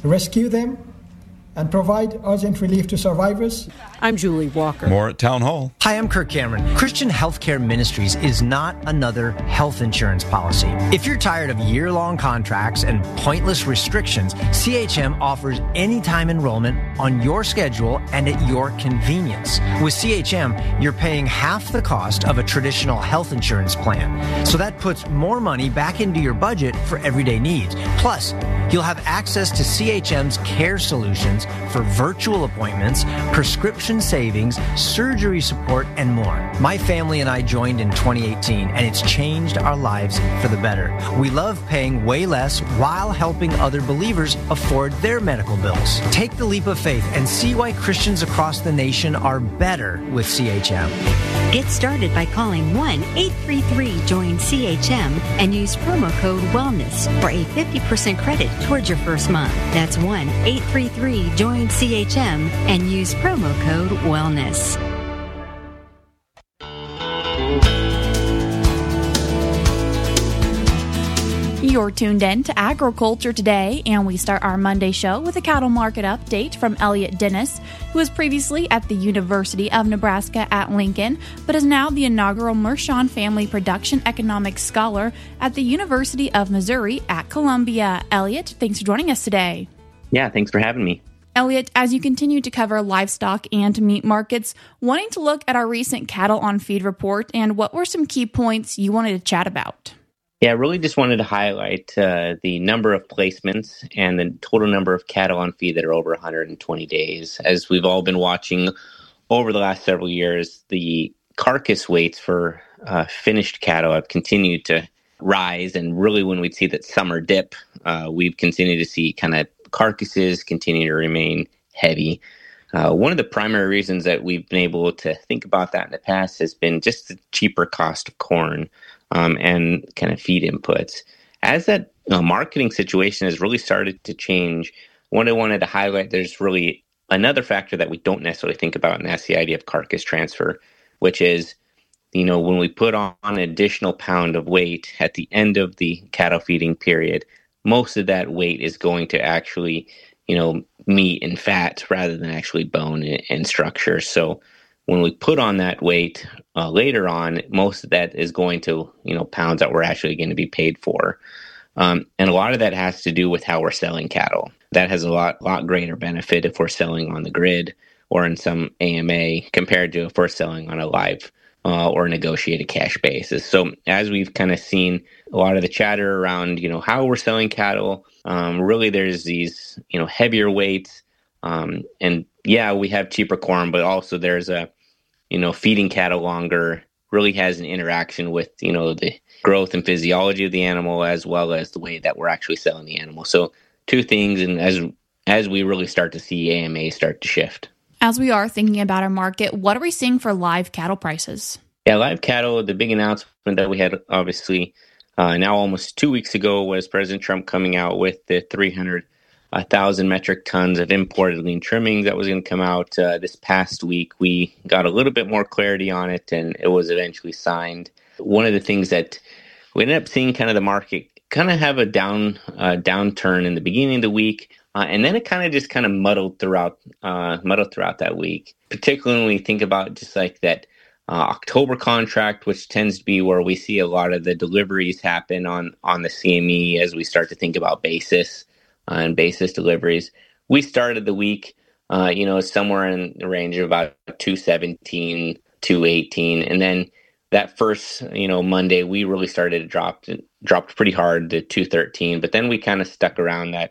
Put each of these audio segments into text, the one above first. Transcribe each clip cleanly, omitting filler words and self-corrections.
rescue them, and provide urgent relief to survivors. I'm Julie Walker. More at Town Hall. Hi, I'm Kirk Cameron. Christian Healthcare Ministries is not another health insurance policy. If you're tired of year-long contracts and pointless restrictions, CHM offers anytime enrollment on your schedule and at your convenience. With CHM, you're paying half the cost of a traditional health insurance plan. So that puts more money back into your budget for everyday needs. Plus, you'll have access to CHM's care solutions for virtual appointments, prescription savings, surgery support, and more. My family and I joined in 2018, and it's changed our lives for the better. We love paying way less while helping other believers afford their medical bills. Take the leap of faith and see why Christians across the nation are better with CHM. Get started by calling 1-833-JOIN-CHM and use promo code WELLNESS for a 50% credit towards your first month. That's 1-833-JOIN-CHM and use promo code WELLNESS. You're tuned in to Agriculture Today, and we start our Monday show with a cattle market update from Elliot Dennis, who was previously at the University of Nebraska at Lincoln, but is now the inaugural Mershon Family Production Economics Scholar at the University of Missouri at Columbia. Elliot, thanks for joining us today. Yeah, thanks for having me. Elliot, as you continue to cover livestock and meat markets, wanting to look at our recent cattle on feed report, and what were some key points you wanted to chat about? Yeah, I really just wanted to highlight the number of placements and the total number of cattle on feed that are over 120 days. As we've all been watching over the last several years, the carcass weights for finished cattle have continued to rise. And really, when we see that summer dip, we've continued to see kind of carcasses continue to remain heavy. One of the primary reasons that we've been able to think about that in the past has been just the cheaper cost of corn and kind of feed inputs. As that marketing situation has really started to change, what I wanted to highlight, there's really another factor that we don't necessarily think about, and that's the idea of carcass transfer, which is, when we put on an additional pound of weight at the end of the cattle feeding period, most of that weight is going to actually, meat and fat rather than actually bone and structure. So when we put on that weight later on, most of that is going to, pounds that we're actually going to be paid for. And a lot of that has to do with how we're selling cattle. That has a lot greater benefit if we're selling on the grid or in some AMA compared to if we're selling on a live or negotiated cash basis. So as we've kind of seen a lot of the chatter around, how we're selling cattle, really there's these, heavier weights. And yeah, we have cheaper corn, but also there's a, feeding cattle longer really has an interaction with, the growth and physiology of the animal as well as the way that we're actually selling the animal. So two things, and as we really start to see AMA start to shift. As we are thinking about our market, what are we seeing for live cattle prices? Yeah, live cattle, the big announcement that we had, obviously, now almost 2 weeks ago was President Trump coming out with the 300,000 metric tons of imported lean trimmings that was going to come out this past week. We got a little bit more clarity on it, and it was eventually signed. One of the things that we ended up seeing kind of the market kind of have a downturn in the beginning of the week, and then it kind of muddled throughout that week. Particularly when we think about just like that October contract, which tends to be where we see a lot of the deliveries happen on the CME as we start to think about basis and basis deliveries. We started the week, somewhere in the range of about 217, 218, and then that first, Monday, we really started to dropped pretty hard to 213, but then we kind of stuck around that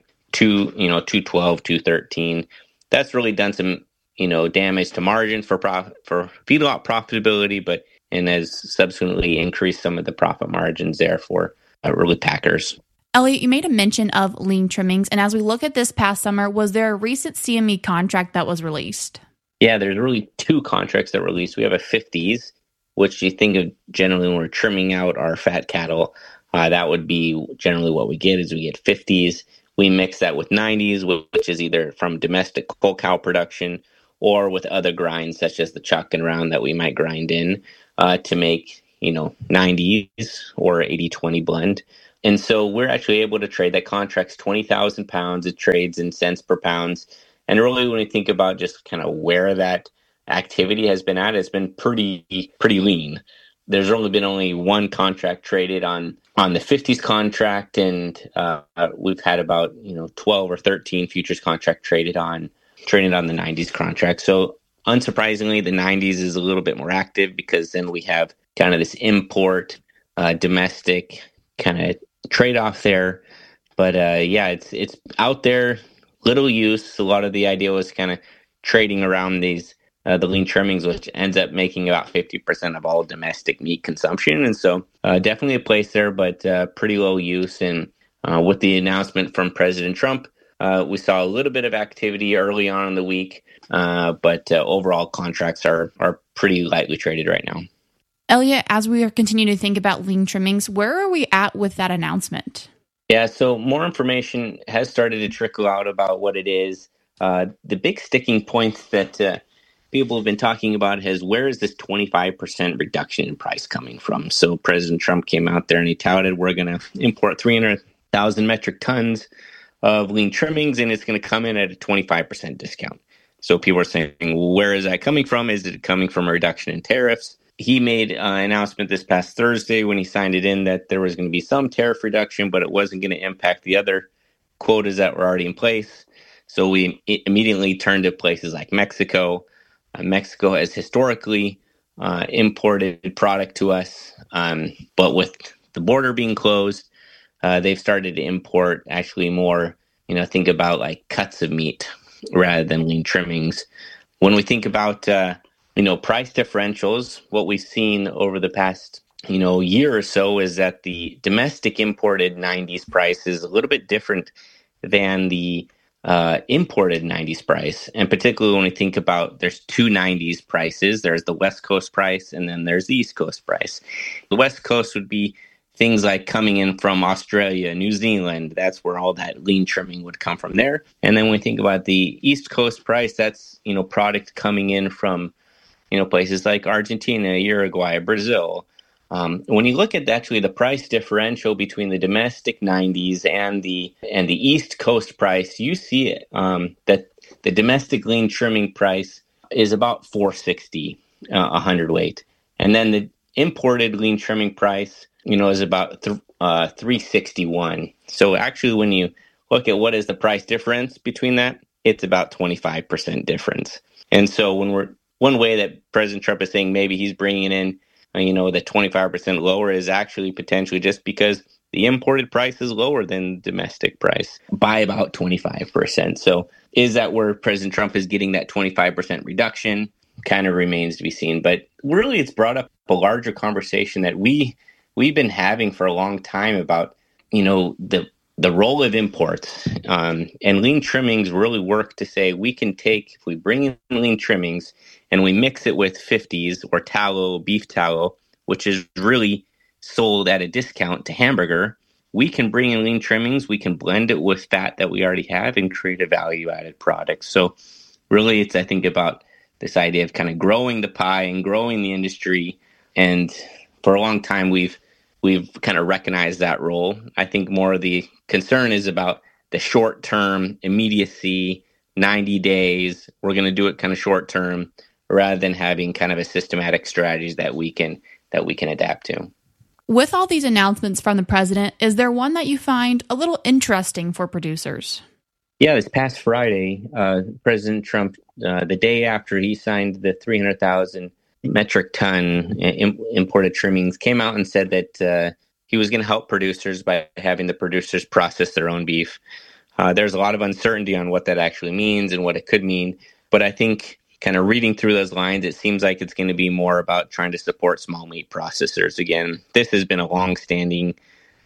212, 213. That's really done some, damage to margins for feedlot profitability, and has subsequently increased some of the profit margins there for early packers. Elliot, you made a mention of lean trimmings, and as we look at this past summer, was there a recent CME contract that was released? Yeah, there's really two contracts that were released. We have a 50s, which you think of generally when we're trimming out our fat cattle. That would be generally what we get is we get 50s. We mix that with 90s, which is either from domestic whole cow production or with other grinds such as the chuck and round that we might grind in to make, 90s or 80-20 blend. And so we're actually able to trade that contract's 20,000 pounds. It trades in cents per pounds. And really, when you think about just kind of where that activity has been at, it's been pretty lean. There's only one contract traded on the 50s contract, and we've had about 12 or 13 futures contract traded on the 90s contract. So unsurprisingly, the 90s is a little bit more active because then we have kind of this import domestic kind of trade-off there. But it's out there, little use. A lot of the idea was kind of trading around these the lean trimmings, which ends up making about 50% of all domestic meat consumption. And so definitely a place there, but pretty low use. And with the announcement from President Trump, we saw a little bit of activity early on in the week, but overall contracts are pretty lightly traded right now. Elliot, as we are continuing to think about lean trimmings, where are we at with that announcement? Yeah, so more information has started to trickle out about what it is. The big sticking points that people have been talking about is where is this 25% reduction in price coming from? So President Trump came out there and he touted we're going to import 300,000 metric tons of lean trimmings, and it's going to come in at a 25% discount. So people are saying, well, where is that coming from? Is it coming from a reduction in tariffs? He made an announcement this past Thursday when he signed it in that there was going to be some tariff reduction, but it wasn't going to impact the other quotas that were already in place. So we immediately turned to places like Mexico. Mexico has historically imported product to us, but with the border being closed, they've started to import actually more, think about like cuts of meat rather than lean trimmings. When we think about price differentials, what we've seen over the past, year or so is that the domestic imported 90s price is a little bit different than the imported 90s price. And particularly when we think about there's two 90s prices, there's the West Coast price and then there's the East Coast price. The West Coast would be things like coming in from Australia, New Zealand. That's where all that lean trimming would come from there. And then when we think about the East Coast price, that's, product coming in from places like Argentina, Uruguay, Brazil. When you look at actually the price differential between the domestic 90s and the East Coast price, you see that the domestic lean trimming price is about $460 a hundredweight, and then the imported lean trimming price, is about $361. So actually, when you look at what is the price difference between that, it's about 25% difference. And so one way that President Trump is saying maybe he's bringing in, the 25% lower is actually potentially just because the imported price is lower than domestic price by about 25%. So is that where President Trump is getting that 25% reduction? Kind of remains to be seen. But really, it's brought up a larger conversation that we've been having for a long time about, the role of imports. And lean trimmings really work to say we can take, if we bring in lean trimmings and we mix it with 50s or tallow, beef tallow, which is really sold at a discount to hamburger, we can bring in lean trimmings, we can blend it with fat that we already have and create a value-added product. So really, it's, I think, about this idea of kind of growing the pie and growing the industry. And for a long time, we've kind of recognized that role. I think more of the concern is about the short-term immediacy, 90 days. We're going to do it kind of short-term rather than having kind of a systematic strategy that we can adapt to. With all these announcements from the president, is there one that you find a little interesting for producers? Yeah, this past Friday, President Trump, the day after he signed the 300,000 metric ton imported trimmings, came out and said that he was going to help producers by having the producers process their own beef. There's a lot of uncertainty on what that actually means and what it could mean. But I think kind of reading through those lines, it seems like it's going to be more about trying to support small meat processors. Again, this has been a long-standing,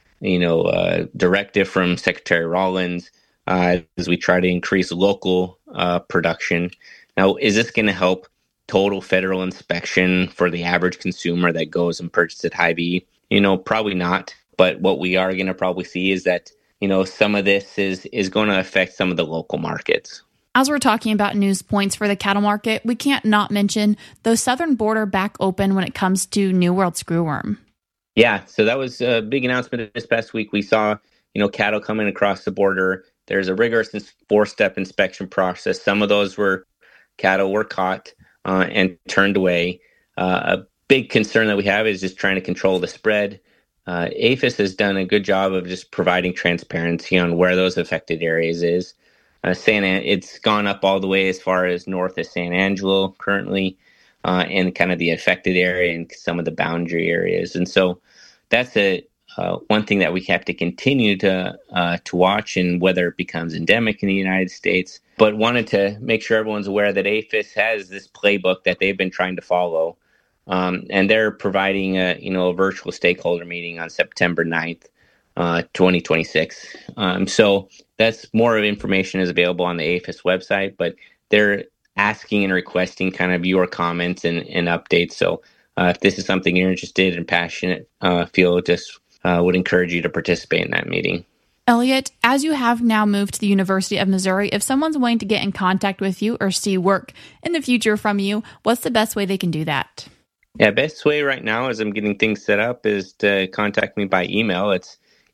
directive from Secretary Rawlins as we try to increase local production. Now, is this going to help total federal inspection for the average consumer that goes and purchases at Hy-Vee? Probably not. But what we are going to probably see is that, some of this is going to affect some of the local markets. As we're talking about news points for the cattle market, we can't not mention the southern border back open when it comes to New World screwworm. Yeah, so that was a big announcement this past week. We saw, cattle coming across the border. There's a rigorous 4-step inspection process. Some of those cattle were caught and turned away. A big concern that we have is just trying to control the spread. APHIS has done a good job of just providing transparency on where those affected areas is. It's gone up all the way as far as north of San Angelo currently, and kind of the affected area and some of the boundary areas. And so that's one thing that we have to continue to watch, and whether it becomes endemic in the United States. But wanted to make sure everyone's aware that APHIS has this playbook that they've been trying to follow. And they're providing a virtual stakeholder meeting on September 9th, 2026. So that's more of information is available on the APHIS website, but they're asking and requesting kind of your comments and updates. So if this is something you're interested in, passionate, would encourage you to participate in that meeting. Elliot, as you have now moved to the University of Missouri, if someone's wanting to get in contact with you or see work in the future from you, what's the best way they can do that? Yeah, best way right now as I'm getting things set up is to contact me by email. It's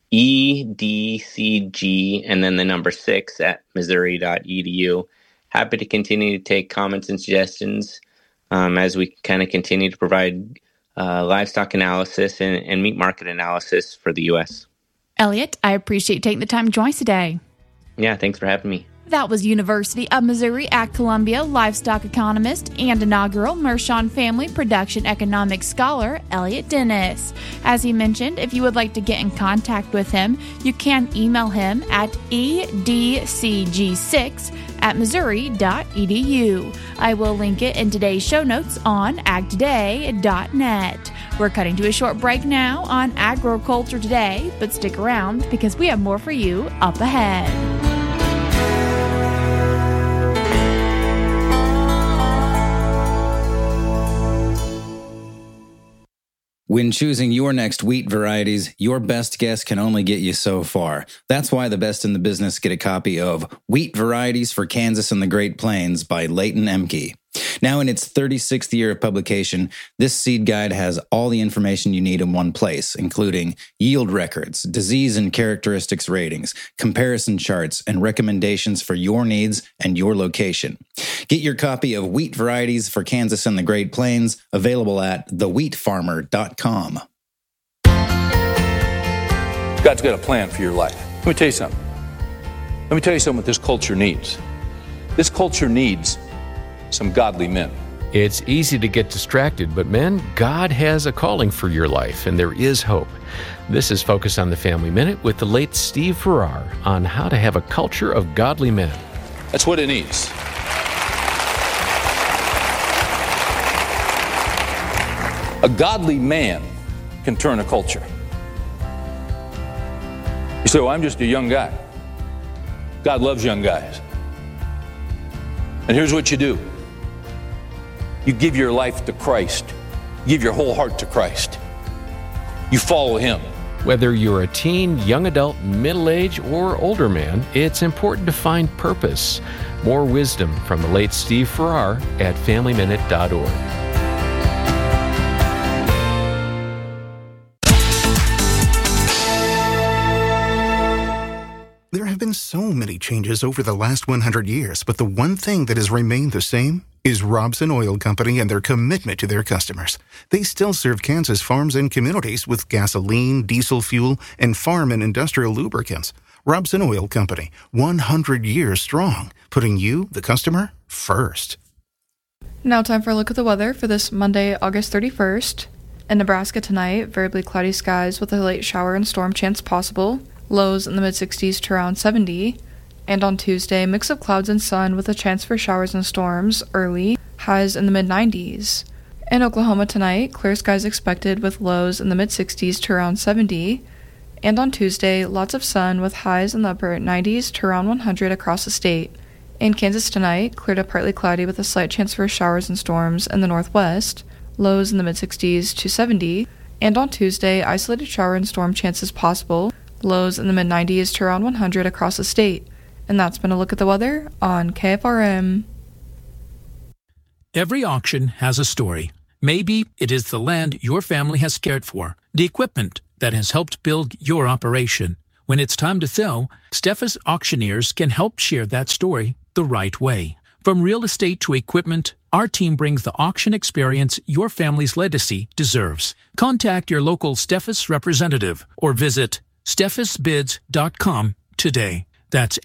edcg and then the number 6 at missouri.edu. Happy to continue to take comments and suggestions as we kind of continue to provide livestock analysis and meat market analysis for the U.S. Elliot, I appreciate you taking the time to join us today. Yeah, thanks for having me. That was University of Missouri at Columbia livestock economist and inaugural Mershon Family Production Economics Scholar, Elliot Dennis. As he mentioned, if you would like to get in contact with him, you can email him at edcg6@missouri.edu. I will link it in today's show notes on agtoday.net. We're cutting to a short break now on Agriculture Today, but stick around because we have more for you up ahead. When choosing your next wheat varieties, your best guess can only get you so far. That's why the best in the business get a copy of Wheat Varieties for Kansas and the Great Plains by Leighton Emke. Now in its 36th year of publication, this seed guide has all the information you need in one place, including yield records, disease and characteristics ratings, comparison charts, and recommendations for your needs and your location. Get your copy of Wheat Varieties for Kansas and the Great Plains, available at thewheatfarmer.com. God's got a plan for your life. Let me tell you something. Let me tell you something what this culture needs. This culture needs some godly men. It's easy to get distracted, but men, God has a calling for your life, and there is hope. This is Focus on the Family Minute with the late Steve Farrar on how to have a culture of godly men. That's what it needs. A godly man can turn a culture. You say, well, I'm just a young guy. God loves young guys. And here's what you do. You give your life to Christ. You give your whole heart to Christ. You follow Him. Whether you're a teen, young adult, middle-aged, or older man, it's important to find purpose. More wisdom from the late Steve Farrar at FamilyMinute.org. There have been so many changes over the last 100 years, but the one thing that has remained the same is Robson Oil Company and their commitment to their customers. They still serve Kansas farms and communities with gasoline, diesel fuel, and farm and industrial lubricants. Robson Oil Company, 100 years strong, putting you, the customer, first. Now time for a look at the weather for this Monday, August 31st. In Nebraska tonight, variably cloudy skies with a late shower and storm chance possible. Lows in the mid-60s to around 70. And on Tuesday, mix of clouds and sun with a chance for showers and storms early, highs in the mid-90s. In Oklahoma tonight, clear skies expected with lows in the mid-60s to around 70. And on Tuesday, lots of sun with highs in the upper 90s to around 100 across the state. In Kansas tonight, clear to partly cloudy with a slight chance for showers and storms in the northwest, lows in the mid-60s to 70. And on Tuesday, isolated shower and storm chances possible, lows in the mid-90s to around 100 across the state. And that's been a look at the weather on KFRM. Every auction has a story. Maybe it is the land your family has cared for, the equipment that has helped build your operation. When it's time to sell, Steffes Auctioneers can help share that story the right way. From real estate to equipment, our team brings the auction experience your family's legacy deserves. Contact your local Steffes representative or visit steffesbids.com today. That's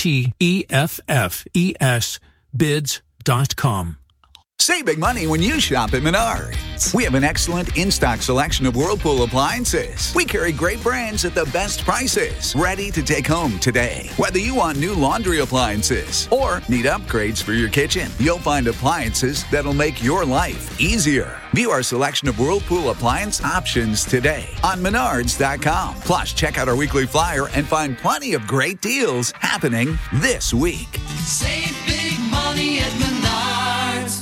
STEFFES bids.com. Save big money when you shop at Menards. We have an excellent in-stock selection of Whirlpool appliances. We carry great brands at the best prices, ready to take home today. Whether you want new laundry appliances or need upgrades for your kitchen, you'll find appliances that'll make your life easier. View our selection of Whirlpool appliance options today on Menards.com. Plus, check out our weekly flyer and find plenty of great deals happening this week. Save big money at Menards.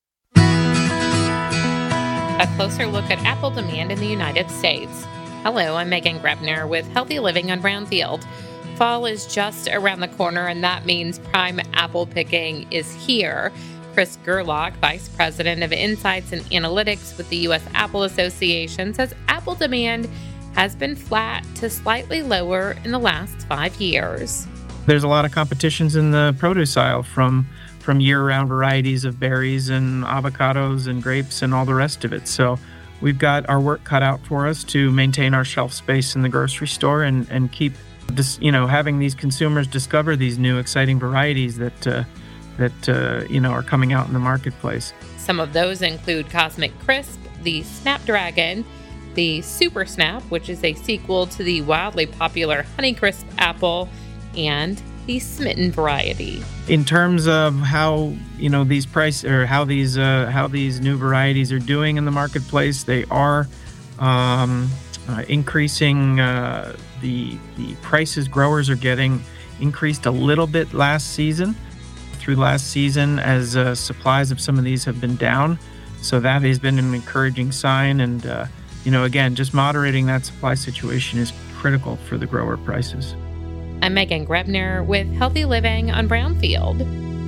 A closer look at apple demand in the United States. Hello, I'm Megan Grebner with Healthy Living on Brownfield. Fall is just around the corner, and that means prime apple picking is here. Chris Gerlach, Vice President of Insights and Analytics with the U.S. Apple Association, says apple demand has been flat to slightly lower in the last 5 years. There's a lot of competitions in the produce aisle from year-round varieties of berries and avocados and grapes and all the rest of it. So we've got our work cut out for us to maintain our shelf space in the grocery store and keep this, having these consumers discover these new exciting varieties that are coming out in the marketplace. Some of those include Cosmic Crisp, the Snapdragon, the Super Snap, which is a sequel to the wildly popular Honeycrisp apple, and the Smitten variety. In terms of how these new varieties are doing in the marketplace, they are increasing. The prices growers are getting increased a little bit through last season as supplies of some of these have been down. So that has been an encouraging sign. And again, just moderating that supply situation is critical for the grower prices. I'm Megan Grebner with Healthy Living on Brownfield.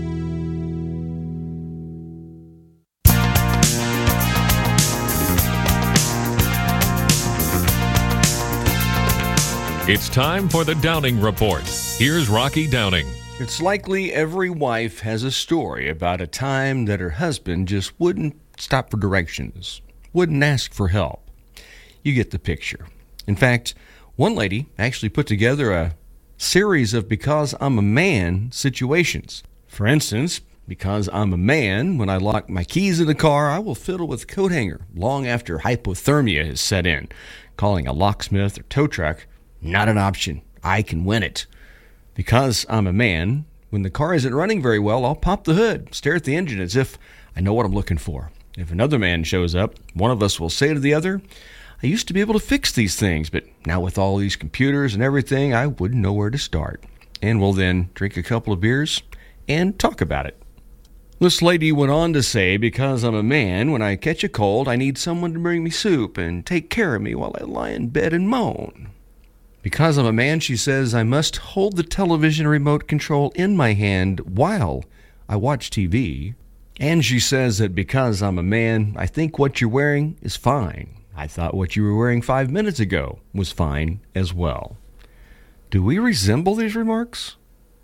It's time for the Downing Report. Here's Rocky Downing. It's likely every wife has a story about a time that her husband just wouldn't stop for directions, wouldn't ask for help. You get the picture. In fact, one lady actually put together a series of because I'm a man situations. For instance, because I'm a man, when I lock my keys in the car, I will fiddle with the coat hanger long after hypothermia has set in. Calling a locksmith or tow truck, not an option. I can win it. Because I'm a man, when the car isn't running very well, I'll pop the hood, stare at the engine as if I know what I'm looking for. If another man shows up, one of us will say to the other, I used to be able to fix these things, but now with all these computers and everything, I wouldn't know where to start. And we'll then drink a couple of beers and talk about it. This lady went on to say, because I'm a man, when I catch a cold, I need someone to bring me soup and take care of me while I lie in bed and moan. Because I'm a man, she says, I must hold the television remote control in my hand while I watch TV. And she says that because I'm a man, I think what you're wearing is fine. I thought what you were wearing 5 minutes ago was fine as well. Do we resemble these remarks?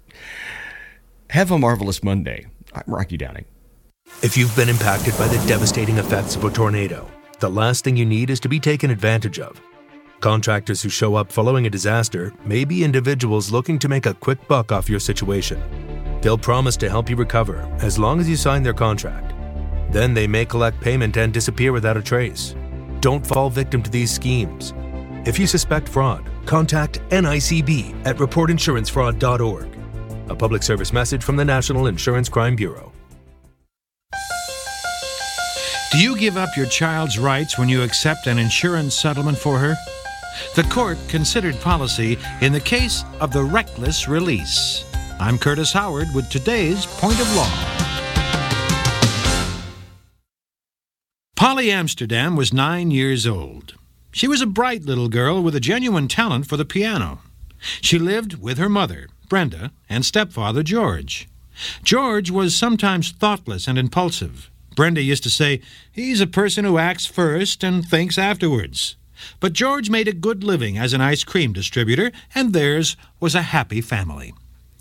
Have a marvelous Monday. I'm Rocky Downing. If you've been impacted by the devastating effects of a tornado, the last thing you need is to be taken advantage of. Contractors who show up following a disaster may be individuals looking to make a quick buck off your situation. They'll promise to help you recover as long as you sign their contract. Then they may collect payment and disappear without a trace. Don't fall victim to these schemes. If you suspect fraud, contact NICB at reportinsurancefraud.org. A public service message from the National Insurance Crime Bureau. Do you give up your child's rights when you accept an insurance settlement for her? The court considered policy in the case of the reckless release. I'm Curtis Howard with today's Point of Law. Polly Amsterdam was 9 years old. She was a bright little girl with a genuine talent for the piano. She lived with her mother, Brenda, and stepfather, George. George was sometimes thoughtless and impulsive, Brenda used to say, "He's a person who acts first and thinks afterwards." But George made a good living as an ice cream distributor, and theirs was a happy family.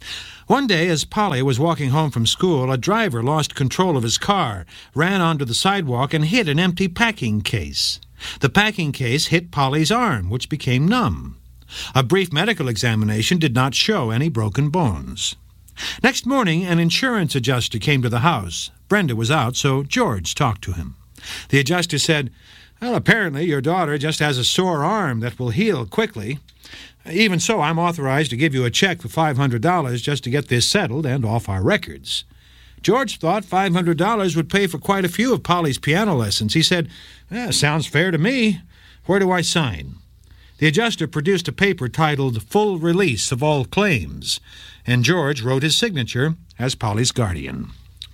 One day, as Polly was walking home from school, a driver lost control of his car, ran onto the sidewalk, and hit an empty packing case. The packing case hit Polly's arm, which became numb. A brief medical examination did not show any broken bones. Next morning, an insurance adjuster came to the house. Brenda was out, so George talked to him. The adjuster said, "Well, apparently your daughter just has a sore arm that will heal quickly. Even so, I'm authorized to give you a check for $500 just to get this settled and off our records." George thought $500 would pay for quite a few of Polly's piano lessons. He said, "Sounds fair to me. Where do I sign?" The adjuster produced a paper titled "Full Release of All Claims," and George wrote his signature as Polly's guardian.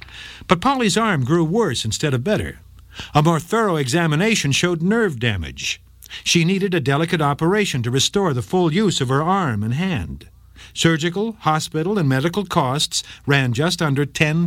But Polly's arm grew worse instead of better. A more thorough examination showed nerve damage. She needed a delicate operation to restore the full use of her arm and hand. Surgical, hospital, and medical costs ran just under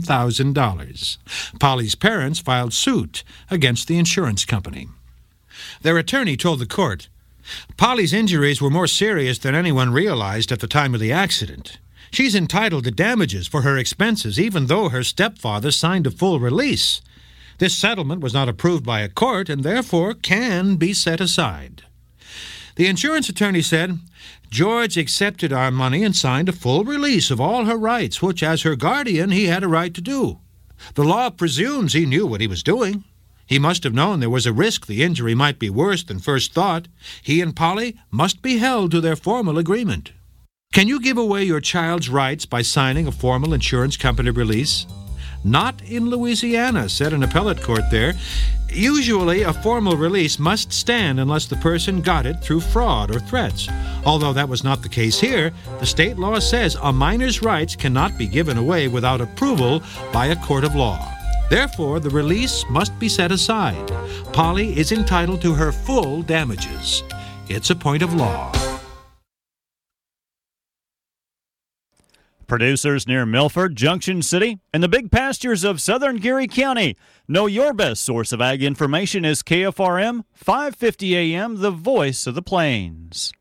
$10,000. Polly's parents filed suit against the insurance company. Their attorney told the court, "Polly's injuries were more serious than anyone realized at the time of the accident. She's entitled to damages for her expenses, even though her stepfather signed a full release. This settlement was not approved by a court and therefore can be set aside." The insurance attorney said, "George accepted our money and signed a full release of all her rights, which, as her guardian, he had a right to do. The law presumes he knew what he was doing. He must have known there was a risk the injury might be worse than first thought. He and Polly must be held to their formal agreement." Can you give away your child's rights by signing a formal insurance company release? Not in Louisiana, said an appellate court there. Usually, a formal release must stand unless the person got it through fraud or threats. Although that was not the case here, the state law says a minor's rights cannot be given away without approval by a court of law. Therefore, the release must be set aside. Polly is entitled to her full damages. It's a point of law. Producers near Milford, Junction City, and the big pastures of southern Geary County know your best source of ag information is KFRM 550 AM, the voice of the plains.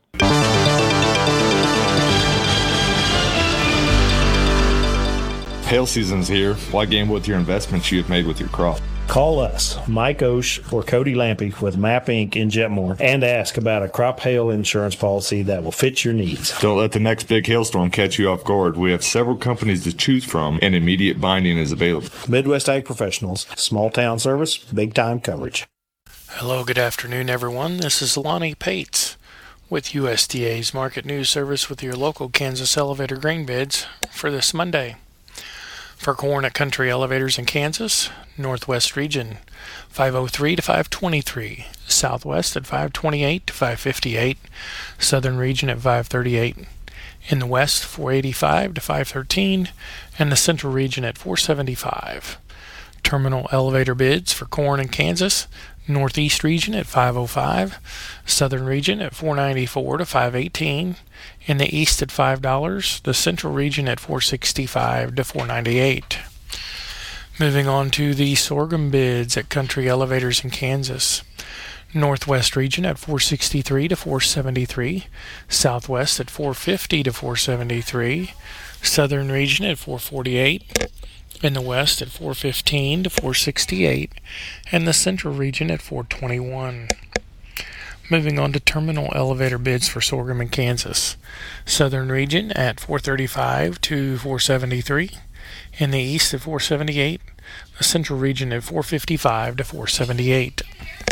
Hail season's here. Why gamble with your investments you have made with your crop? Call us, Mike Osh or Cody Lampy with MAP Inc. in Jetmore, and ask about a crop hail insurance policy that will fit your needs. Don't let the next big hailstorm catch you off guard. We have several companies to choose from, and immediate binding is available. Midwest Ag Professionals, small town service, big time coverage. Hello, good afternoon, everyone. This is Lonnie Pates with USDA's Market News Service with your local Kansas elevator grain bids for this Monday. For corn at Country Elevators in Kansas, Northwest region 503 to 523, Southwest at 528 to 558, Southern region at 538, in the West 485 to 513, and the Central region at 475. Terminal elevator bids for corn in Kansas, Northeast region at 505, Southern region at 494 to 518, in the East at $5, the Central region at 465 to 498. Moving on to the sorghum bids at Country Elevators in Kansas. Northwest region at 463 to 473, Southwest at 450 to 473, Southern region at 448, in the West at 415 to 468, and the Central region at 421. Moving on to terminal elevator bids for sorghum in Kansas. Southern region at 435 to 473, in the East at 478, the Central region at 455 to 478.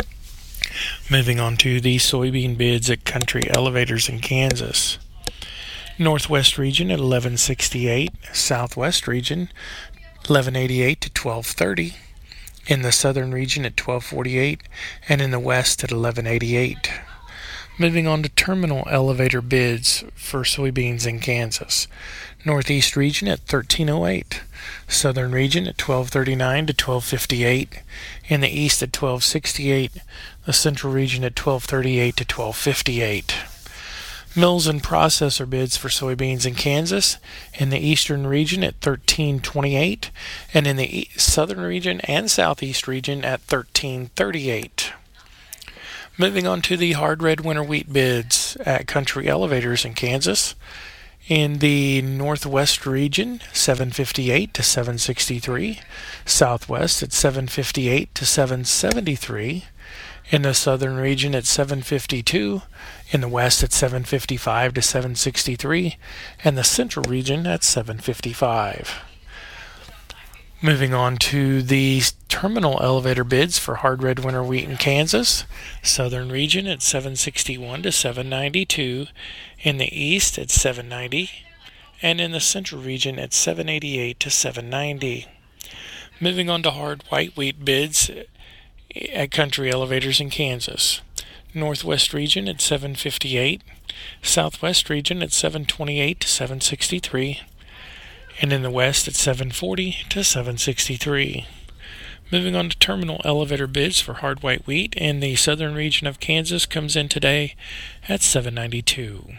Moving on to the soybean bids at Country Elevators in Kansas. Northwest region at 1168, Southwest region 1188 to 1230, in the Southern region at 1248, and in the West at 1188. Moving on to terminal elevator bids for soybeans in Kansas. Northeast region at 1308, Southern region at 1239 to 1258, in the East at 1268, the Central region at 1238 to 1258. Mills and processor bids for soybeans in Kansas in the eastern region at $13.28 and in the southern region and southeast region at $13.38. Moving on to the hard red winter wheat bids at Country Elevators in Kansas. In the northwest region, $7.58 to $7.63. Southwest at $7.58 to $7.73. In the southern region at $7.52. In the west at $7.55 to $7.63. And the central region at $7.55. Moving on to the terminal elevator bids for hard red winter wheat in Kansas. Southern region at $7.61 to $7.92. In the east at $7.90. And in the central region at $7.88 to $7.90. Moving on to hard white wheat bids at Country Elevators in Kansas. Northwest region at $7.58. Southwest region at $7.28 to $7.63. And in the west at $7.40 to $7.63. Moving on to terminal elevator bids for hard white wheat in the southern region of Kansas comes in today at $7.92.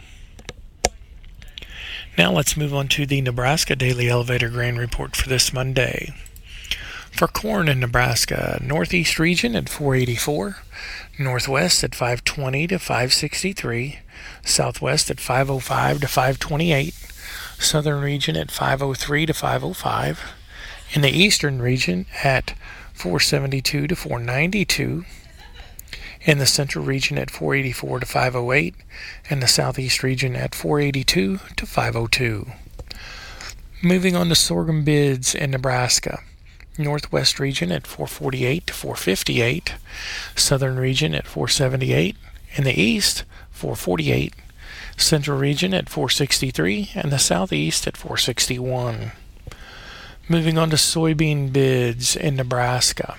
Now let's move on to the Nebraska Daily Elevator Grain Report for this Monday. For corn in Nebraska, northeast region at $4.84, northwest at $5.20 to $5.63, southwest at $5.05 to $5.28, southern region at $5.03 to $5.05, in the eastern region at $4.72 to $4.92, in the central region at $4.84 to $5.08, and the southeast region at $4.82 to $5.02. Moving on to sorghum bids in Nebraska. Northwest region at $4.48 to $4.58, southern region at $4.78, in the east $4.48, central region at $4.63, and the southeast at $4.61. Moving on to soybean bids in Nebraska.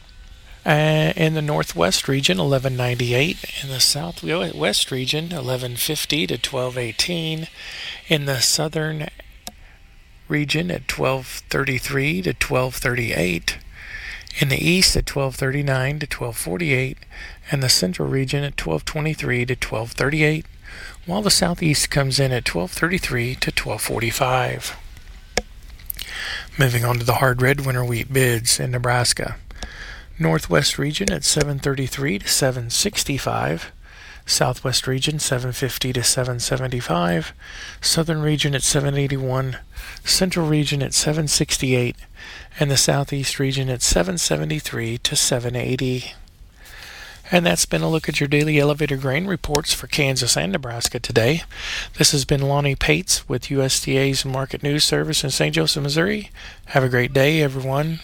In the northwest region, $11.98. In the southwest region, $11.50 to $12.18. In the southern region at $12.33 to $12.38. In the east at $12.39 to $12.48. And the central region at $12.23 to $12.38. While the southeast comes in at $12.33 to $12.45. Moving on to the hard red winter wheat bids in Nebraska. Northwest region at $7.33 to $7.65. Southwest region $7.50 to $7.75. Southern region at $7.81. Central region at $7.68. And the southeast region at $7.73 to $7.80. And that's been a look at your daily elevator grain reports for Kansas and Nebraska today. This has been Lonnie Pates with USDA's Market News Service in St. Joseph, Missouri. Have a great day, everyone.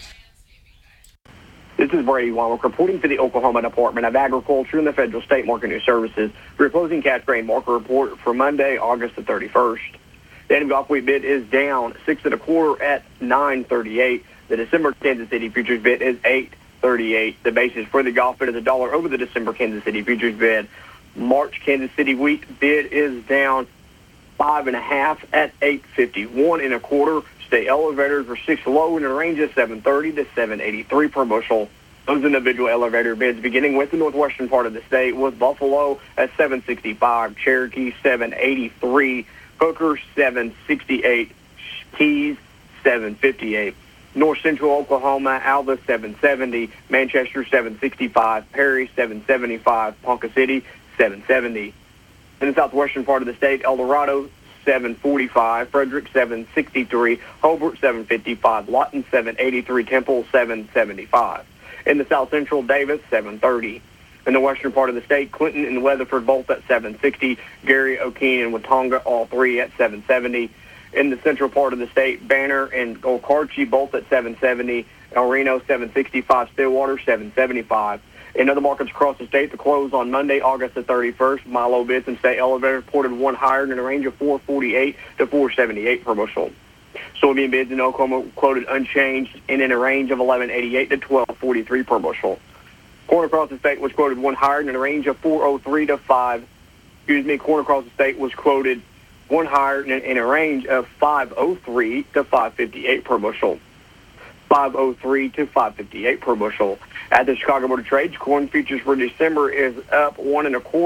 This is Brady Womack reporting for the Oklahoma Department of Agriculture and the Federal State Market News Services for your closing cash grain market report for Monday, August the 31st. The Annual Gulf wheat bid is down 6 1/4 at $9.38. The December Kansas City futures bid is $8.38. The basis for the Gulf bid is $1 over the December Kansas City futures bid. March Kansas City wheat bid is down 5 1/2 at $8.51 1/4. State elevators were 6 low in a range of $7.30 to $7.83 per bushel. Those individual elevator bids, beginning with the northwestern part of the state, was Buffalo at $7.65, Cherokee $7.83, Hooker $7.68, Keys $7.58. North Central Oklahoma, Alva $7.70, Manchester $7.65, Perry $7.75, Ponca City $7.70. In the southwestern part of the state, El Dorado $7.45, Frederick $7.63, Hobart $7.55, Lawton $7.83, Temple $7.75. In the south central, Davis $7.30. In the western part of the state, Clinton and Weatherford both at $7.60, Gary, O'Keene, and Watonga all three at $7.70. In the central part of the state, Banner and Okarche both at $7.70, El Reno $7.65, Stillwater $7.75. In other markets across the state, the close on Monday, August the 31st, Milo bids and state elevator reported one higher in a range of $4.48 to $4.78 per bushel. Soybean bids in Oklahoma quoted unchanged and in a range of $11.88 to $12.43 per bushel. Corn across the state was quoted one higher in a range of $4.03 to corn across the state was quoted one higher in a range of $5.03 to $5.58 per bushel. $5.03 to $5.58 per bushel. At the Chicago Board of Trade, corn futures for December is up 1 1/4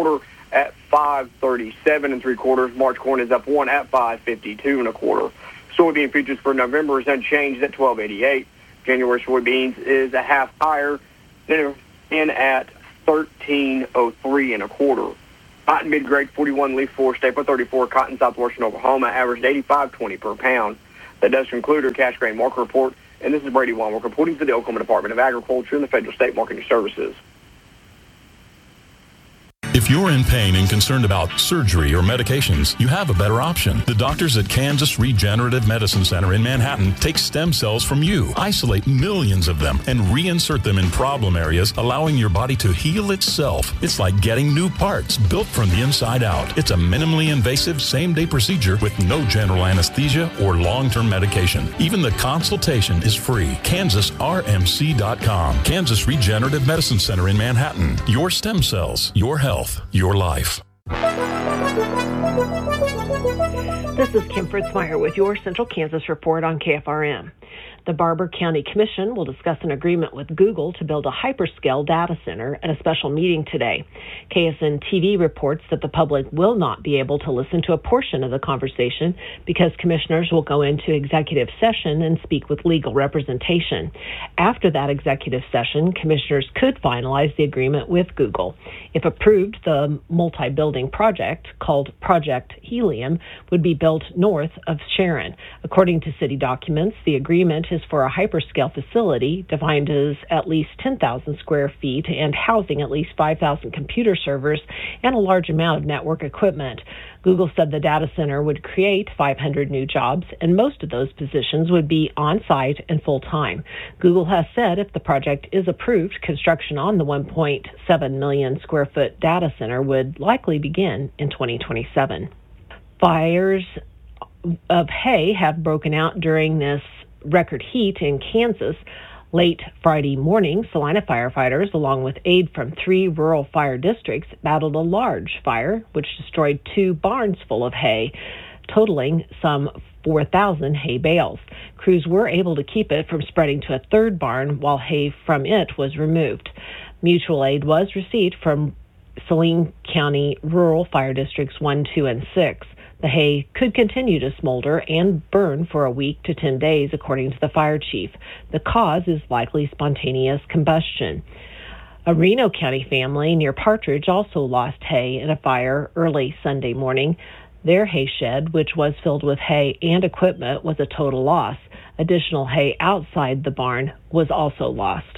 at 5.37 3/4. March corn is up 1 at 5.52 1/4. Soybean futures for November is unchanged at 12.88. January soybeans is a half higher than in at 13.03 1/4. Cotton mid-grade 41 leaf 4 staple 34 cotton southwestern Oklahoma averaged 85.20 per pound. That does conclude our cash grain market report. And this is Brady Walmart reporting for the Oklahoma Department of Agriculture and the Federal State Marketing Services. If you're in pain and concerned about surgery or medications, you have a better option. The doctors at Kansas Regenerative Medicine Center in Manhattan take stem cells from you, isolate millions of them, and reinsert them in problem areas, allowing your body to heal itself. It's like getting new parts built from the inside out. It's a minimally invasive same-day procedure with no general anesthesia or long-term medication. Even the consultation is free. KansasRMC.com. Kansas Regenerative Medicine Center in Manhattan. Your stem cells, your health. Your life. This is Kim Fritzmeyer with your Central Kansas report on KFRM. The Barber County Commission will discuss an agreement with Google to build a hyperscale data center at a special meeting today. KSN TV reports that the public will not be able to listen to a portion of the conversation because commissioners will go into executive session and speak with legal representation. After that executive session, commissioners could finalize the agreement with Google. If approved, the multi-building project, called Project Helium, would be built north of Sharon. According to city documents, the agreement is for a hyperscale facility defined as at least 10,000 square feet and housing at least 5,000 computer servers and a large amount of network equipment. Google said the data center would create 500 new jobs, and most of those positions would be on-site and full-time. Google has said if the project is approved, construction on the 1.7 million square foot data center would likely begin in 2027. Fires of hay have broken out during this record heat in Kansas. Late Friday morning, Salina firefighters, along with aid from 3 rural fire districts, battled a large fire which destroyed 2 barns full of hay, totaling some 4,000 hay bales. Crews were able to keep it from spreading to a 3rd barn while hay from it was removed. Mutual aid was received from Saline County Rural Fire Districts 1, 2, and 6. The hay could continue to smolder and burn for a week to 10 days, according to the fire chief. The cause is likely spontaneous combustion. A Reno County family near Partridge also lost hay in a fire early Sunday morning. Their hay shed, which was filled with hay and equipment, was a total loss. Additional hay outside the barn was also lost.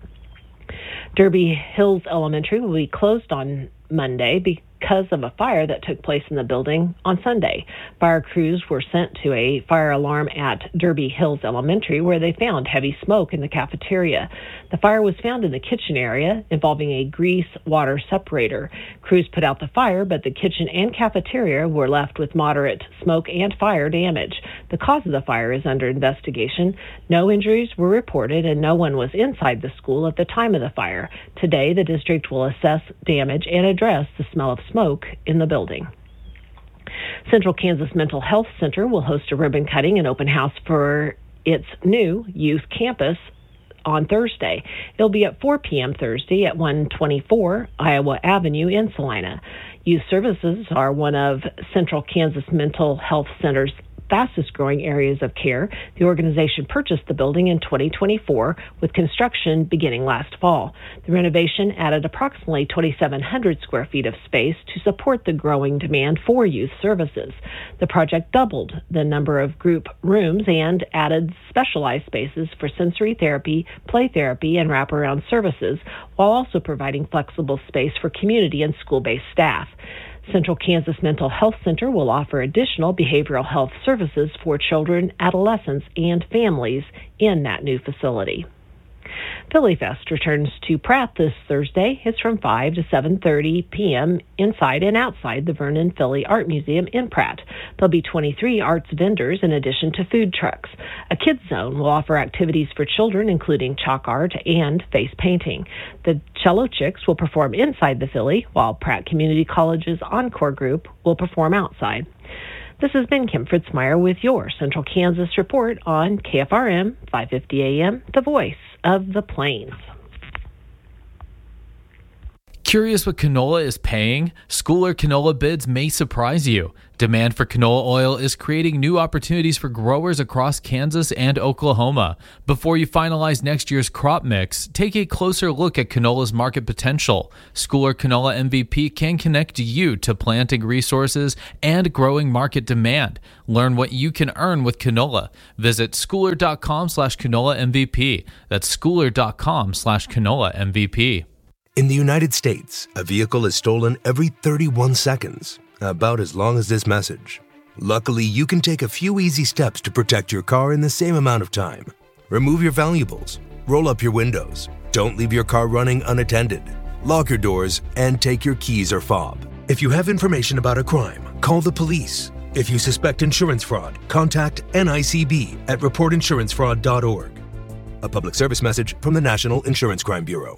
Derby Hills Elementary will be closed on Monday because of a fire that took place in the building on Sunday. Fire crews were sent to a fire alarm at Derby Hills Elementary where they found heavy smoke in the cafeteria. The fire was found in the kitchen area involving a grease-water separator. Crews put out the fire, but the kitchen and cafeteria were left with moderate smoke and fire damage. The cause of the fire is under investigation. No injuries were reported and no one was inside the school at the time of the fire. Today, the district will assess damage and address the smell of smoke in the building. Central Kansas Mental Health Center will host a ribbon cutting and open house for its new youth campus on Thursday. It'll be at 4 p.m. Thursday at 124 Iowa Avenue in Salina. Youth services are one of Central Kansas Mental Health Center's fastest growing areas of care. The organization purchased the building in 2024 with construction beginning last fall. The renovation added approximately 2,700 square feet of space to support the growing demand for youth services. The project doubled the number of group rooms and added specialized spaces for sensory therapy, play therapy, and wraparound services, while also providing flexible space for community and school-based staff. Central Kansas Mental Health Center will offer additional behavioral health services for children, adolescents, and families in that new facility. Philly Fest returns to Pratt this Thursday. It's from 5 to 7:30 p.m. inside and outside the Vernon Philly Art Museum in Pratt. There'll be 23 arts vendors in addition to food trucks. A kids zone will offer activities for children, including chalk art and face painting. The Cello Chicks will perform inside the Philly, while Pratt Community College's Encore Group will perform outside. This has been Kim Fritzmeyer with your Central Kansas report on KFRM 550 AM, the voice of the Plains. Curious what canola is paying? Schooler canola bids may surprise you. Demand for canola oil is creating new opportunities for growers across Kansas and Oklahoma. Before you finalize next year's crop mix, take a closer look at canola's market potential. Schooler Canola MVP can connect you to planting resources and growing market demand. Learn what you can earn with canola. Visit schooler.com/canola MVP. That's schooler.com/canola MVP. In the United States, a vehicle is stolen every 31 seconds, about as long as this message. Luckily, you can take a few easy steps to protect your car in the same amount of time. Remove your valuables, roll up your windows, don't leave your car running unattended, lock your doors, and take your keys or fob. If you have information about a crime, call the police. If you suspect insurance fraud, contact NICB at reportinsurancefraud.org. A public service message from the National Insurance Crime Bureau.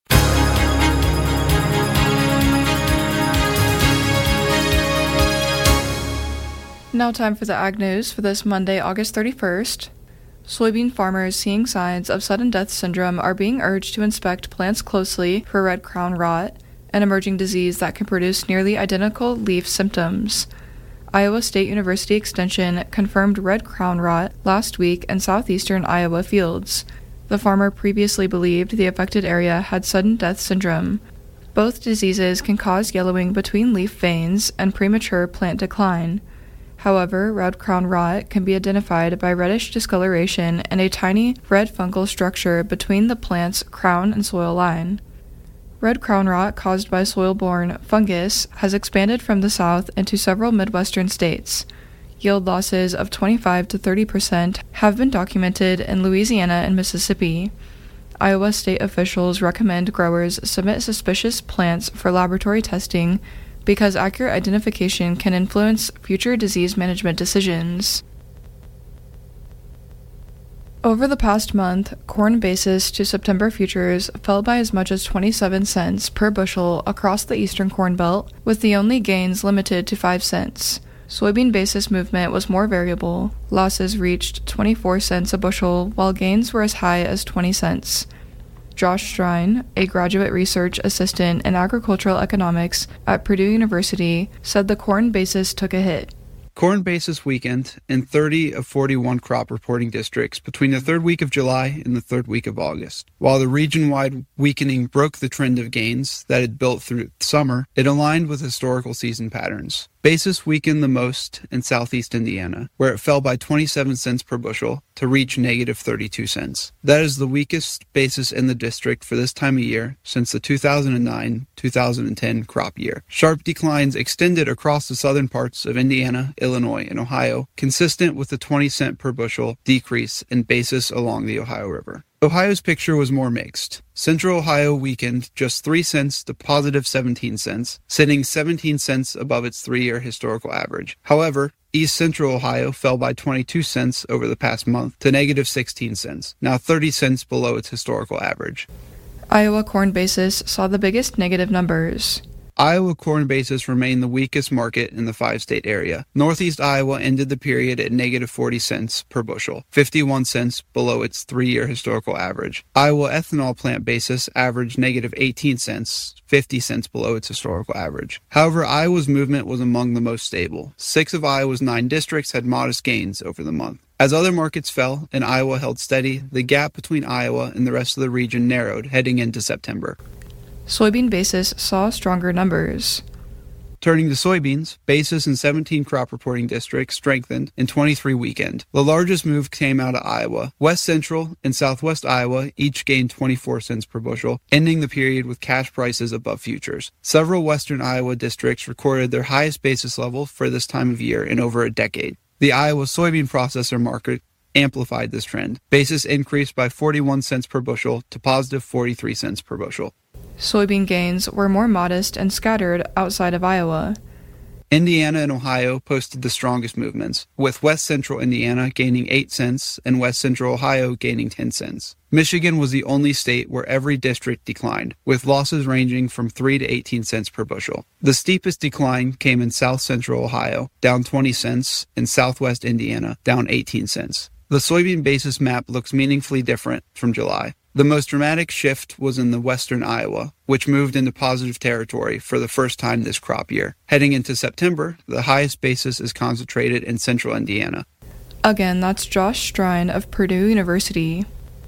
Now time for the Ag News for this Monday, August 31st. Soybean farmers seeing signs of sudden death syndrome are being urged to inspect plants closely for red crown rot, an emerging disease that can produce nearly identical leaf symptoms. Iowa State University Extension confirmed red crown rot last week in southeastern Iowa fields. The farmer previously believed the affected area had sudden death syndrome. Both diseases can cause yellowing between leaf veins and premature plant decline. However, red crown rot can be identified by reddish discoloration and a tiny red fungal structure between the plant's crown and soil line. Red crown rot caused by soil-borne fungus has expanded from the south into several Midwestern states. Yield losses of 25 to 30% have been documented in Louisiana and Mississippi. Iowa state officials recommend growers submit suspicious plants for laboratory testing because accurate identification can influence future disease management decisions. Over the past month, corn basis to September futures fell by as much as 27 cents per bushel across the eastern Corn Belt, with the only gains limited to 5 cents. Soybean basis movement was more variable. Losses reached 24 cents a bushel, while gains were as high as 20 cents. Josh Strine, a graduate research assistant in agricultural economics at Purdue University, said the corn basis took a hit. Corn basis weakened in 30 of 41 crop reporting districts between the third week of July and the third week of August. While the region-wide weakening broke the trend of gains that had built through summer, it aligned with historical season patterns. Basis weakened the most in southeast Indiana, where it fell by 27 cents per bushel to reach negative 32 cents. That is the weakest basis in the district for this time of year since the 2009-2010 crop year. Sharp declines extended across the southern parts of Indiana, Illinois, and Ohio, consistent with the 20 cent per bushel decrease in basis along the Ohio River. Ohio's picture was more mixed. Central Ohio weakened just 3 cents to positive 17 cents, sitting 17 cents above its 3-year historical average. However, East Central Ohio fell by 22 cents over the past month to negative 16 cents, now 30 cents below its historical average. Iowa corn basis saw the biggest negative numbers. Iowa corn basis remained the weakest market in the 5-state area. Northeast Iowa ended the period at negative 40 cents per bushel, 51 cents below its 3-year historical average. Iowa ethanol plant basis averaged negative 18 cents, 50 cents below its historical average. However, Iowa's movement was among the most stable. 6 of Iowa's 9 districts had modest gains over the month. As other markets fell and Iowa held steady, the gap between Iowa and the rest of the region narrowed heading into September. Soybean basis saw stronger numbers. Turning to soybeans, basis in 17 crop reporting districts strengthened in 23 weekend. The largest move came out of Iowa. West Central and Southwest Iowa each gained 24 cents per bushel, ending the period with cash prices above futures. Several western Iowa districts recorded their highest basis level for this time of year in over a decade. The Iowa soybean processor market amplified this trend. Basis increased by 41 cents per bushel to positive 43 cents per bushel. Soybean gains were more modest and scattered outside of Iowa. Indiana and Ohio posted the strongest movements, with West Central Indiana gaining 8 cents and West Central Ohio gaining 10 cents. Michigan was the only state where every district declined, with losses ranging from 3 to 18 cents per bushel. The steepest decline came in South Central Ohio, down 20 cents, and Southwest Indiana, down 18 cents. The soybean basis map looks meaningfully different from July. The most dramatic shift was in the western Iowa, which moved into positive territory for the first time this crop year. Heading into September, the highest basis is concentrated in central Indiana. Again, that's Josh Strine of Purdue University.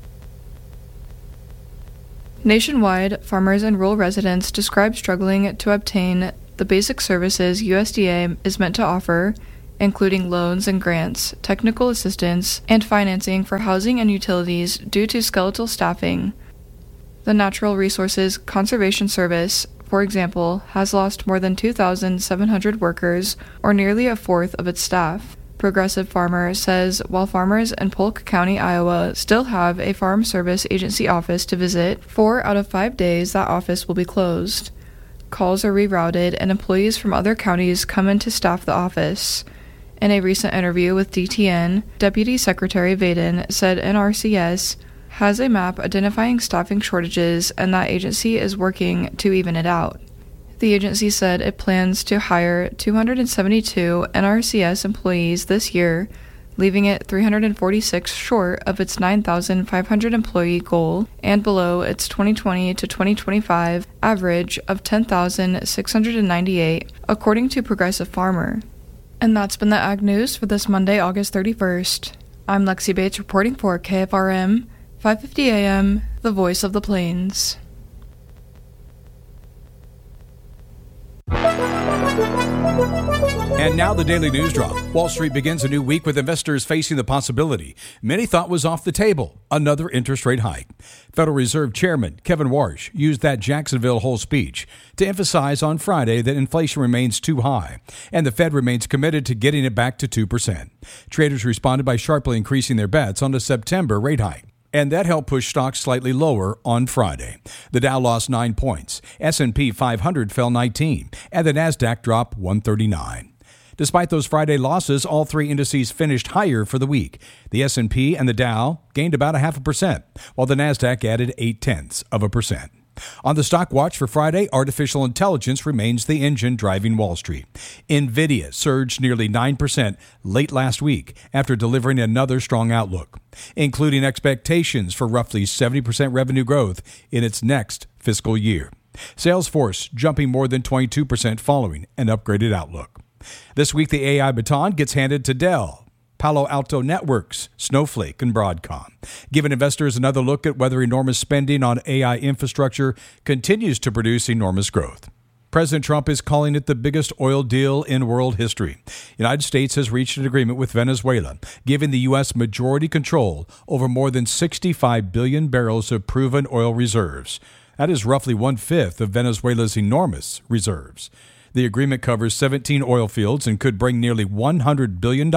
Nationwide, farmers and rural residents describe struggling to obtain the basic services USDA is meant to offer, including loans and grants, technical assistance, and financing for housing and utilities due to skeletal staffing. The Natural Resources Conservation Service, for example, has lost more than 2,700 workers, or nearly a fourth of its staff. Progressive Farmer says while farmers in Polk County, Iowa still have a Farm Service Agency office to visit, 4 out of 5 days that office will be closed. Calls are rerouted and employees from other counties come in to staff the office. In a recent interview with DTN, Deputy Secretary Vaden said NRCS has a map identifying staffing shortages and that agency is working to even it out. The agency said it plans to hire 272 NRCS employees this year, leaving it 346 short of its 9,500 employee goal and below its 2020 to 2025 average of 10,698, according to Progressive Farmer. And that's been the Ag News for this Monday, August 31st. I'm Lexi Bates reporting for KFRM, 550 AM, the voice of the plains. And now the Daily News Drop. Wall Street begins a new week with investors facing the possibility many thought was off the table, another interest rate hike. Federal Reserve Chairman Kevin Warsh used that Jacksonville Hole speech to emphasize on Friday that inflation remains too high and the Fed remains committed to getting it back to 2%. Traders responded by sharply increasing their bets on the September rate hike, and that helped push stocks slightly lower on Friday. The Dow lost 9 points, S&P 500 fell 19, and the Nasdaq dropped 139. Despite those Friday losses, all three indices finished higher for the week. The S&P and the Dow gained about 0.5%, while the Nasdaq added 0.8%. On the stock watch for Friday, artificial intelligence remains the engine driving Wall Street. NVIDIA surged nearly 9% late last week after delivering another strong outlook, including expectations for roughly 70% revenue growth in its next fiscal year. Salesforce jumping more than 22% following an upgraded outlook. This week, the AI baton gets handed to Dell, Palo Alto Networks, Snowflake, and Broadcom, giving investors another look at whether enormous spending on AI infrastructure continues to produce enormous growth. President Trump is calling it the biggest oil deal in world history. The United States has reached an agreement with Venezuela, giving the U.S. majority control over more than 65 billion barrels of proven oil reserves. That is roughly 1/5 of Venezuela's enormous reserves. The agreement covers 17 oil fields and could bring nearly $100 billion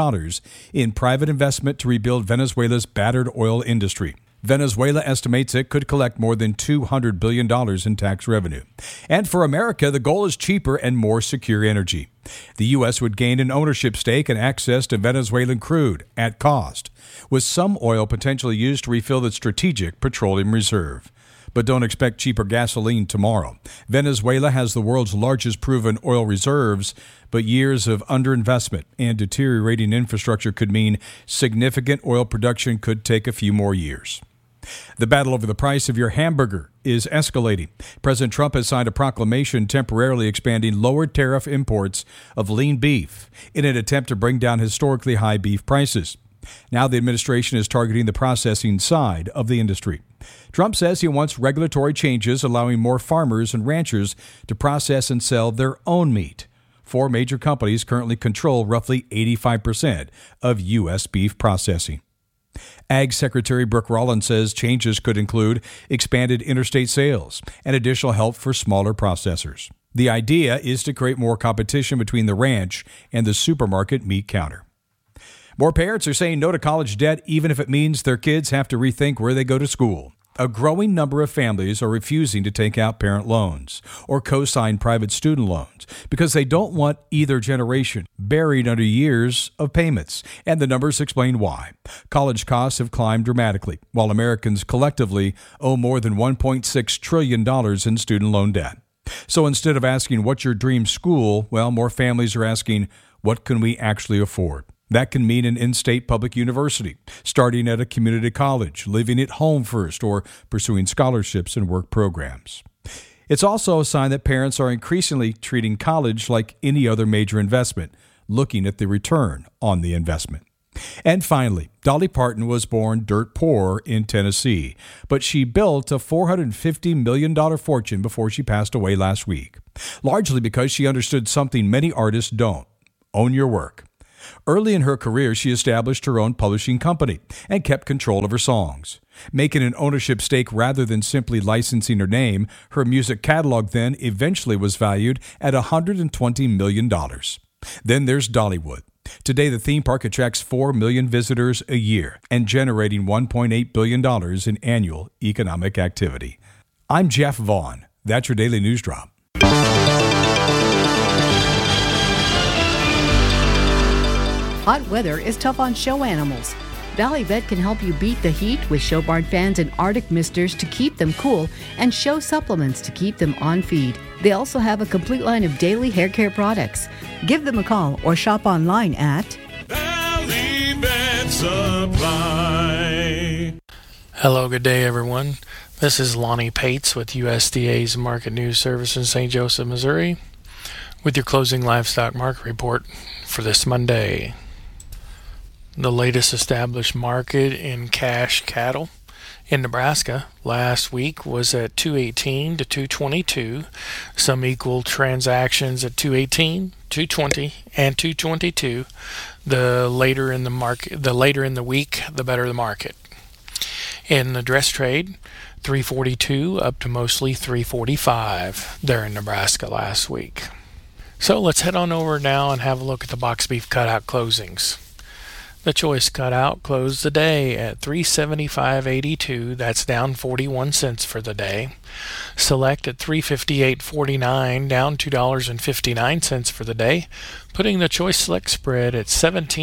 in private investment to rebuild Venezuela's battered oil industry. Venezuela estimates it could collect more than $200 billion in tax revenue. And for America, the goal is cheaper and more secure energy. The U.S. would gain an ownership stake and access to Venezuelan crude at cost, with some oil potentially used to refill the strategic petroleum reserve. But don't expect cheaper gasoline tomorrow. Venezuela has the world's largest proven oil reserves, but years of underinvestment and deteriorating infrastructure could mean significant oil production could take a few more years. The battle over the price of your hamburger is escalating. President Trump has signed a proclamation temporarily expanding lower tariff imports of lean beef in an attempt to bring down historically high beef prices. Now the administration is targeting the processing side of the industry. Trump says he wants regulatory changes allowing more farmers and ranchers to process and sell their own meat. 4 major companies currently control roughly 85% of U.S. beef processing. Ag Secretary Brooke Rollins says changes could include expanded interstate sales and additional help for smaller processors. The idea is to create more competition between the ranch and the supermarket meat counter. More parents are saying no to college debt, even if it means their kids have to rethink where they go to school. A growing number of families are refusing to take out parent loans or co-sign private student loans because they don't want either generation buried under years of payments, and the numbers explain why. College costs have climbed dramatically, while Americans collectively owe more than $1.6 trillion in student loan debt. So instead of asking, what's your dream school? Well, more families are asking, what can we actually afford? That can mean an in-state public university, starting at a community college, living at home first, or pursuing scholarships and work programs. It's also a sign that parents are increasingly treating college like any other major investment, looking at the return on the investment. And finally, Dolly Parton was born dirt poor in Tennessee, but she built a $450 million fortune before she passed away last week, largely because she understood something many artists don't: own your work. Early in her career, she established her own publishing company and kept control of her songs. Making an ownership stake rather than simply licensing her name, her music catalog then eventually was valued at $120 million. Then there's Dollywood. Today, the theme park attracts 4 million visitors a year and generating $1.8 billion in annual economic activity. I'm Jeff Vaughn. That's your Daily News Drop. Hot weather is tough on show animals. Valley Vet can help you beat the heat with show barn fans and Arctic misters to keep them cool and show supplements to keep them on feed. They also have a complete line of daily hair care products. Give them a call or shop online at Valley Vet Supply. Hello, good day, everyone. This is Lonnie Pates with USDA's Market News Service in St. Joseph, Missouri, with your closing livestock market report for this Monday. The latest established market in cash cattle in Nebraska last week was at 218 to 222. Some equal transactions at 218, 220, and 222. The later in the week, the better the market. In the dress trade, 342 up to mostly 345 there in Nebraska last week. So let's head on over now and have a look at the box beef cutout closings. The choice cutout closed the day at $375.82. That's down 41 cents for the day. Select at $358.49, down $2.59 for the day, putting the choice select spread at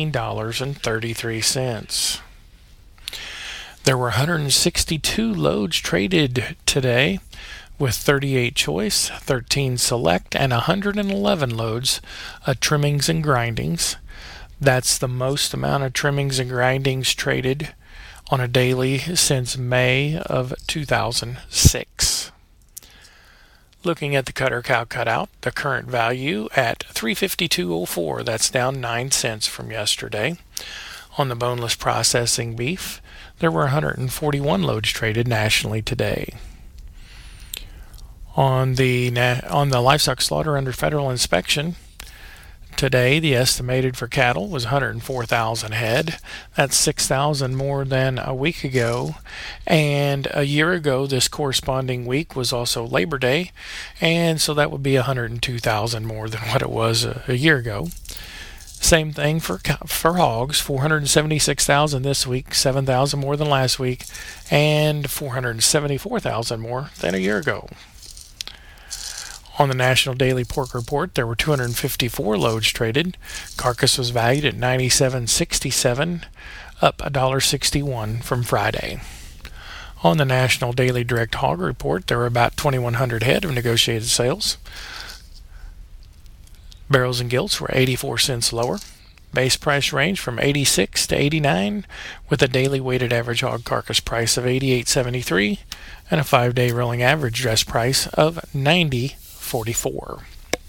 $17.33. There were 162 loads traded today, with 38 choice, 13 select, and 111 loads of trimmings and grindings. That's the most amount of trimmings and grindings traded on a daily since May of 2006. Looking at the cutter cow cutout, the current value at $352.04. That's down 9 cents from yesterday. On the boneless processing beef, there were 141 loads traded nationally today. On the livestock slaughter under federal inspection, today, the estimated for cattle was 104,000 head. That's 6,000 more than a week ago. And a year ago, this corresponding week was also Labor Day. And so that would be 102,000 more than what it was a year ago. Same thing for hogs, 476,000 this week, 7,000 more than last week, and 474,000 more than a year ago. On the National Daily Pork Report, there were 254 loads traded. Carcass was valued at $97.67, up $1.61 from Friday. On the National Daily Direct Hog Report, there were about 2,100 head of negotiated sales. Barrels and gilts were 84 cents lower. Base price range from 86 to 89, with a daily weighted average hog carcass price of 88.73 and a 5-day rolling average dress price of 90.44.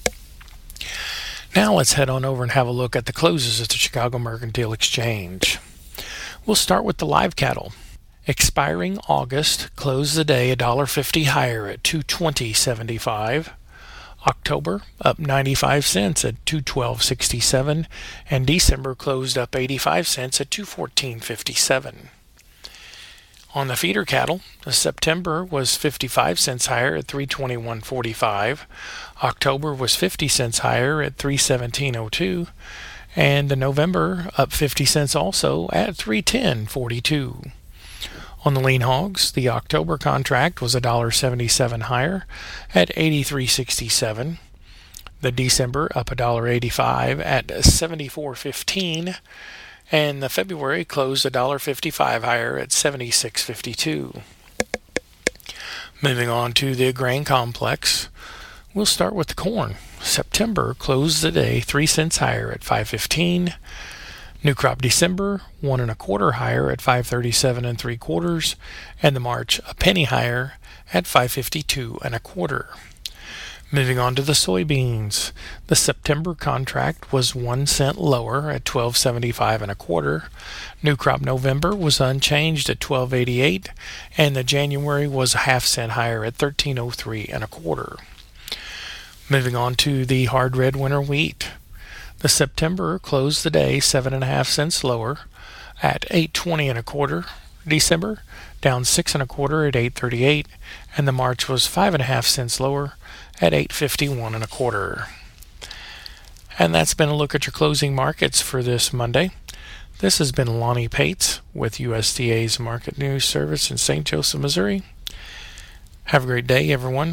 Now let's head on over and have a look at the closes at the Chicago Mercantile Exchange. We'll start with the live cattle. Expiring August closed the day $1.50 higher at $220.75. October up 95 cents at $212.67, and December closed up 85 cents at $214.57. On the feeder cattle, the September was 55 cents higher at $321.45. October was 50 cents higher at $317.02, and the November up 50 cents also at $310.42. On the lean hogs, the October contract was $1.77 higher at $83.67. The December up $1.85 at $74.15, and the February closed $1.55 higher at $76.52. Moving on to the grain complex, we'll start with the corn. September closed the day 3 cents higher at $5.15. New crop December, 1 1/4 higher at 537 3/4, and the March a penny higher at 552 1/4. Moving on to the soybeans, the September contract was 1 cent lower at 12.75 1/4. New crop November was unchanged at 12.88, and the January was a half cent higher at 13.03 1/4. Moving on to the hard red winter wheat. The September closed the day 7.5 cents lower at 8.20 1/4. December down 6 1/4 at 8.38, and the March was 5.5 cents lower at 8.51 1/4. And that's been a look at your closing markets for this Monday. This has been Lonnie Pates with USDA's Market News Service in St. Joseph, Missouri. Have a great day, everyone.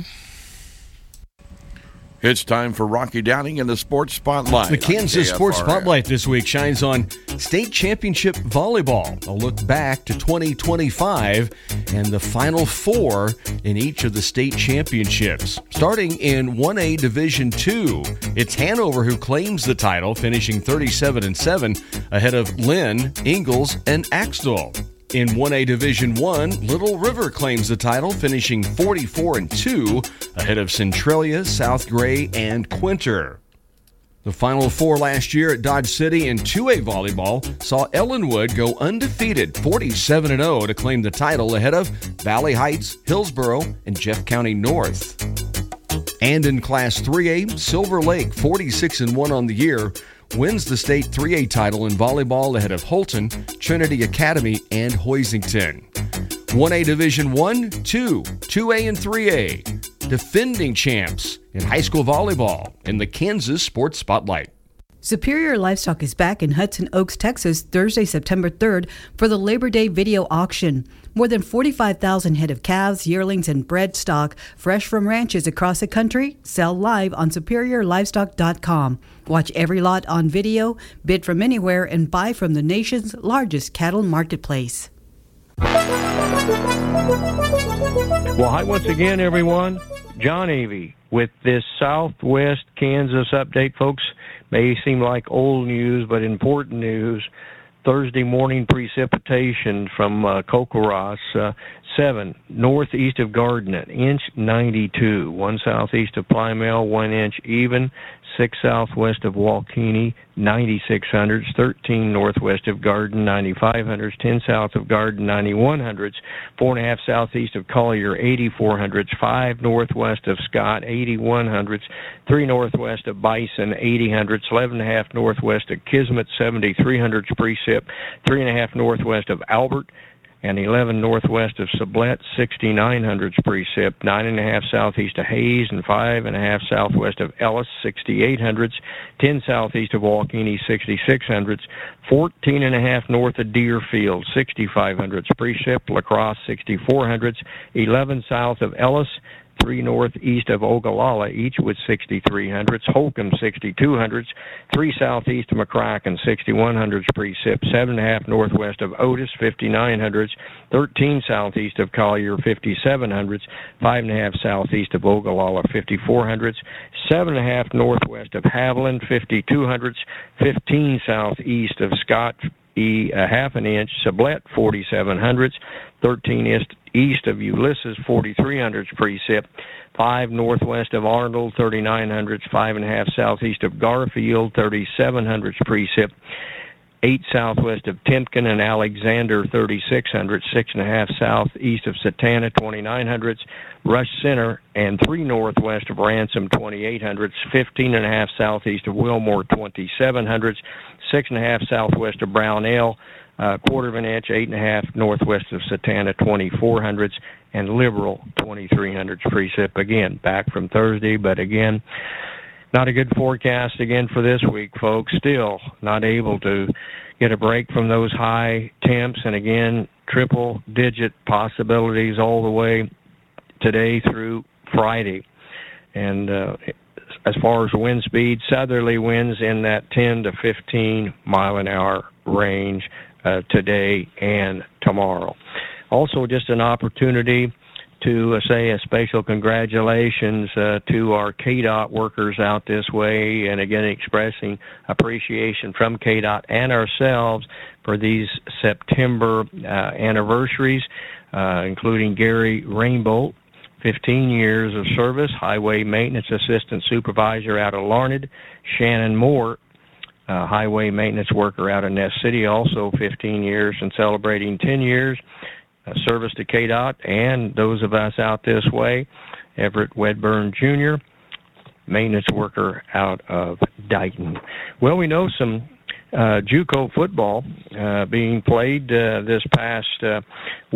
It's time for Rocky Downing in the Sports Spotlight. The Kansas Sports Spotlight this week shines on state championship volleyball. A look back to 2025 and the Final Four in each of the state championships. Starting in 1A Division II, it's Hanover who claims the title, finishing 37-7 ahead of Lynn, Ingalls, and Axtell. In 1A Division I, Little River claims the title, finishing 44-2 ahead of Centralia, South Gray, and Quinter. The Final Four last year at Dodge City in 2A volleyball saw Ellenwood go undefeated, 47-0 to claim the title ahead of Valley Heights, Hillsboro, and Jeff County North. And in Class 3A, Silver Lake, 46-1 on the year, wins the state 3A title in volleyball ahead of Holton, Trinity Academy, and Hoisington. 1A Division I, 2, 2A, and 3A. Defending champs in high school volleyball in the Kansas Sports Spotlight. Superior Livestock is back in Hudson Oaks, Texas, Thursday, September 3rd for the Labor Day video auction. More than 45,000 head of calves, yearlings, and bred stock, fresh from ranches across the country, sell live on SuperiorLivestock.com. Watch every lot on video, bid from anywhere, and buy from the nation's largest cattle marketplace. Well, hi once again, everyone. John Avey with this Southwest Kansas update, folks. May seem like old news, but important news. Thursday morning precipitation from Kokoros, 7 northeast of Gardner, inch 92, 1 southeast of Plymouth, 1 inch even, 6 southwest of Walkeny, 9600s, 13 northwest of Garden, 9500s, 10 south of Garden, 9100s, 4.5 southeast of Collier, 8400s, 5 northwest of Scott, 8100s, 3 northwest of Bison, 8000s, 11.5 northwest of Kismet, 7300s precip, 3.5 northwest of Albert, and 11 northwest of Sublette, 6900s precip, 9.5 southeast of Hayes, and 5.5 southwest of Ellis, 6800s, 10 southeast of Walkeny, 6600s, 14.5 north of Deerfield, 6500s precip, La Crosse, 6400s, 11 south of Ellis, 3 northeast of Ogallala, each with 6300s, Holcomb 6200s, 3 southeast of McCracken 6100s precip, 7.5 northwest of Otis 5900s, 13 southeast of Collier 5700s, 5.5 southeast of Ogallala 5400s, 7.5 northwest of Haviland 5200s, 15 southeast of Scott a half an inch, Sublette 4700s, 13 east of Ulysses 4300s precip, 5 northwest of Arnold 3900s, 5.5 southeast of Garfield 3700s precip, 8 southwest of Timpkin and Alexander 3600s, 6.5 southeast of Satana 2900s, Rush Center, and 3 northwest of Ransom 2800s, 15.5 southeast of Wilmore 2700s, 6.5 southwest of Brownell, 1/4 of an inch, 8.5 northwest of Satana 2400s, and Liberal 2300s precip. Again, back from Thursday, but again, not a good forecast again for this week, folks. Still not able to get a break from those high temps, and again, triple-digit possibilities all the way today through Friday. And as far as wind speed, southerly winds in that 10 to 15 mile an hour range today and tomorrow. Also, just an opportunity to say a special congratulations to our KDOT workers out this way, and again expressing appreciation from KDOT and ourselves for these September anniversaries, including Gary Rainbolt, 15 years of service, Highway Maintenance Assistant Supervisor out of Larned. Shannon Moore, Highway Maintenance Worker out of Ness City, also 15 years, and celebrating 10 years service to KDOT. And those of us out this way, Everett Wedburn Jr., maintenance worker out of Dighton. Well, we know some JUCO football being played this past